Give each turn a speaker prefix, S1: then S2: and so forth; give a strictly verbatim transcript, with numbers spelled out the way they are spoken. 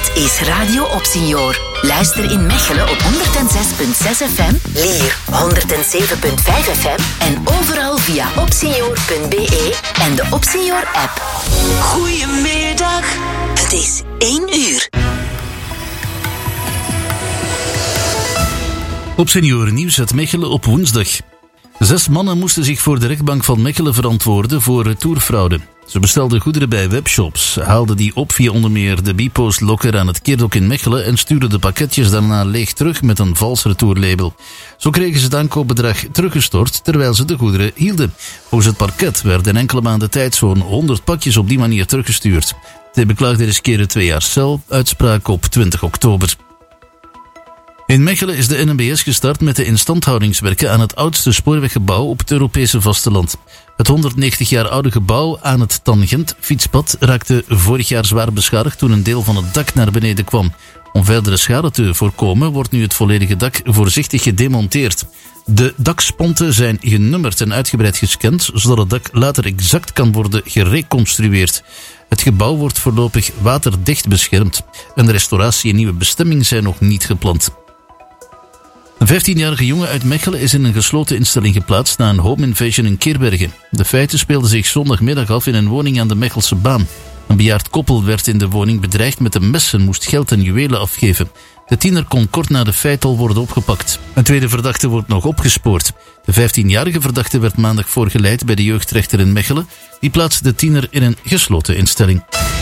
S1: Dit is Radio Opsenior. Luister in Mechelen op honderd zes komma zes F M, Lier honderd zeven komma vijf F M en overal via opsenior punt b e en de Opsenior-app. Goedemiddag, het is één uur.
S2: Opseniorennieuws uit Mechelen op woensdag. Zes mannen moesten zich voor de rechtbank van Mechelen verantwoorden voor retourfraude. Ze bestelden goederen bij webshops, haalden die op via onder meer de Bipost Locker aan het Keerdok in Mechelen en stuurden de pakketjes daarna leeg terug met een vals retourlabel. Zo kregen ze het aankoopbedrag teruggestort terwijl ze de goederen hielden. Volgens het parket werden in enkele maanden tijd zo'n honderd pakjes op die manier teruggestuurd. De beklaagde riskeren twee jaar cel, uitspraak op twintig oktober. In Mechelen is de N M B S gestart met de instandhoudingswerken aan het oudste spoorweggebouw op het Europese vasteland. Het honderdnegentig jaar oude gebouw aan het Tangent fietspad raakte vorig jaar zwaar beschadigd toen een deel van het dak naar beneden kwam. Om verdere schade te voorkomen wordt nu het volledige dak voorzichtig gedemonteerd. De daksponten zijn genummerd en uitgebreid gescand, zodat het dak later exact kan worden gereconstrueerd. Het gebouw wordt voorlopig waterdicht beschermd. Een restauratie en nieuwe bestemming zijn nog niet gepland. Een vijftienjarige jongen uit Mechelen is in een gesloten instelling geplaatst na een home invasion in Keerbergen. De feiten speelden zich zondagmiddag af in een woning aan de Mechelse baan. Een bejaard koppel werd in de woning bedreigd met een mes en moest geld en juwelen afgeven. De tiener kon kort na de feiten al worden opgepakt. Een tweede verdachte wordt nog opgespoord. De vijftienjarige verdachte werd maandag voorgeleid bij de jeugdrechter in Mechelen. Die plaatste de tiener in een gesloten instelling.